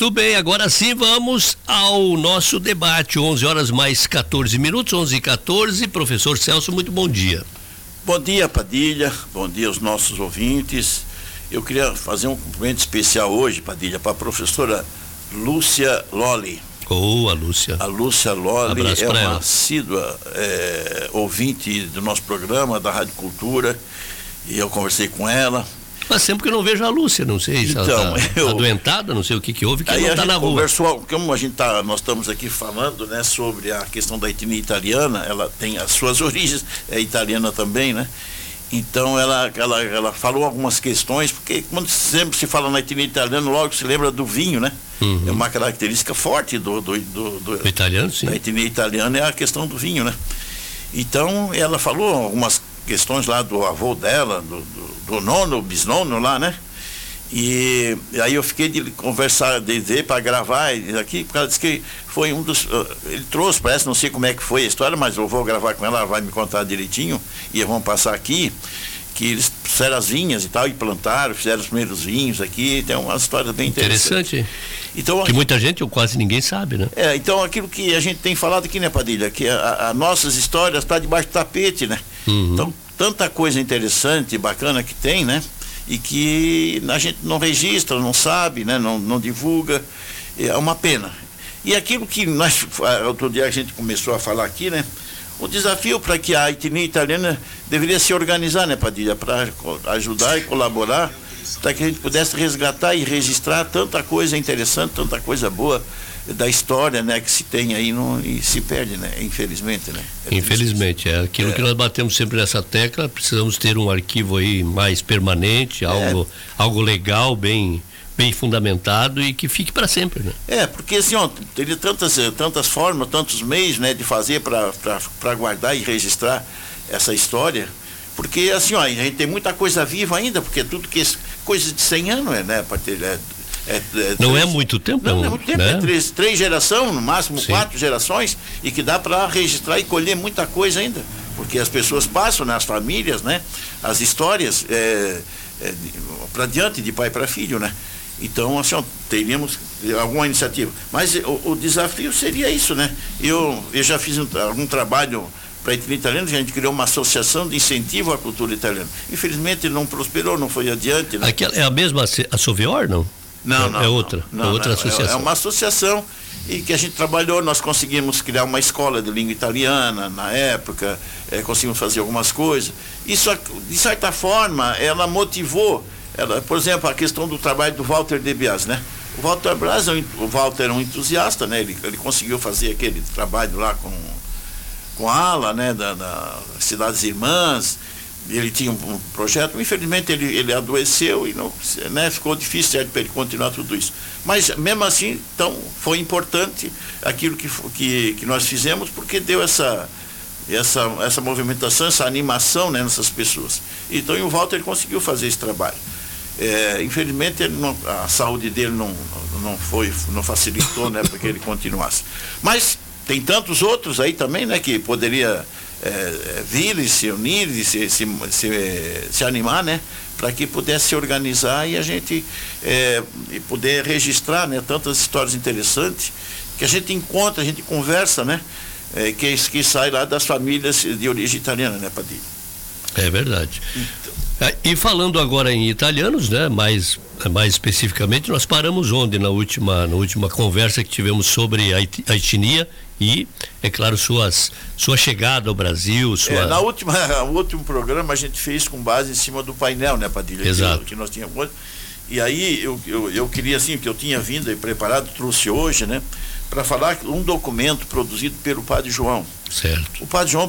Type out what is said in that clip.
Muito bem, agora sim vamos ao nosso debate, 11 horas mais 14 minutos, 11h14. Professor Celso, muito bom dia. Bom dia, Padilha, bom dia aos nossos ouvintes. Eu queria fazer um cumprimento especial hoje, Padilha, para a professora Lúcia Lolli. A Lúcia. A Lúcia Lolli é uma ela. assídua ouvinte do nosso programa, da Rádio Cultura, e eu conversei com ela. Faz tempo que eu não vejo a Lúcia, não sei se ela está adoentada, não sei o que houve, que ela não está na rua. Conversou, como nós estamos aqui falando, né, sobre a questão da etnia italiana, ela tem as suas origens, é italiana também, né? Então ela falou algumas questões, porque quando sempre se fala na etnia italiana, logo se lembra do vinho, né? Uhum. É uma característica forte do italiano, sim. Da etnia italiana é a questão do vinho, né? Então ela falou algumas questões lá do avô dela, do nono, bisnono lá, né? E aí eu fiquei de conversar, de ver para gravar aqui, porque ela disse que foi um dos. Ele trouxe, parece, não sei como é que foi a história, mas eu vou gravar com ela vai me contar direitinho, e vamos passar aqui, que eles fizeram as vinhas e tal, e plantaram, fizeram os primeiros vinhos aqui, tem umas histórias bem interessantes. Interessante. Então, que muita gente ou quase ninguém sabe, né? Então aquilo que a gente tem falado aqui, né, Padilha, que as nossas histórias estão debaixo do tapete, né? Uhum. Então, tanta coisa interessante e bacana que tem, né? E que a gente não registra, não sabe, né? Não divulga, é uma pena. E aquilo que outro dia a gente começou a falar aqui, né? O desafio para que a etnia italiana deveria se organizar, né, Padilha, para ajudar e colaborar, para que a gente pudesse resgatar e registrar tanta coisa interessante, tanta coisa boa da história, né, que se tem aí e se perde, né, infelizmente, né. Infelizmente, é aquilo que nós batemos sempre nessa tecla, precisamos ter um arquivo aí mais permanente, algo legal, bem fundamentado e que fique para sempre, né? Porque assim, teria tantas formas, tantos meios, né, de fazer para guardar e registrar essa história, porque assim, a gente tem muita coisa viva ainda, porque tudo que coisa de 100 anos, né, não é muito tempo, não é muito tempo, né? Três gerações, no máximo. Sim. 4 gerações, e que dá para registrar e colher muita coisa ainda, porque as pessoas passam, né, as famílias, né, as histórias para diante, de pai para filho, né? Então, assim, teríamos alguma iniciativa. Mas o desafio seria isso, né? Eu já fiz algum trabalho para a etnia italiana, a gente criou uma associação de incentivo à cultura italiana. Infelizmente não prosperou, não foi adiante, né? É a mesma a Sovior, não? Não. É outra associação. É uma associação e que a gente trabalhou, nós conseguimos criar uma escola de língua italiana na época, conseguimos fazer algumas coisas. Isso, de certa forma, ela motivou. Por exemplo, a questão do trabalho do Walter de Biasi, né? O Walter é um entusiasta, né? Ele conseguiu fazer aquele trabalho lá com a ala, né? Da Cidades Irmãs. Ele tinha um projeto, infelizmente ele adoeceu e não, né? Ficou difícil para ele continuar tudo isso. Mas mesmo assim, então, foi importante aquilo que nós fizemos, porque deu essa movimentação, essa animação, né, nessas pessoas. Então, o Walter conseguiu fazer esse trabalho. Infelizmente a saúde dele não facilitou, né, para que ele continuasse. Mas tem tantos outros aí também, né, que poderia vir e se unir e se animar, né, para que pudesse se organizar e a gente poder registrar, né, tantas histórias interessantes que a gente encontra, a gente conversa, né, que sai lá das famílias de origem italiana, né, Padilha? É verdade. E falando agora em italianos, né, mais especificamente, nós paramos onde na última conversa que tivemos sobre a etnia e, é claro, sua chegada ao Brasil. O último programa a gente fez com base em cima do painel, né, Padilha? Exato. Que nós tínhamos. E aí eu queria, assim, que eu tinha vindo e preparado, trouxe hoje, né, para falar um documento produzido pelo Padre João. Certo. O Padre João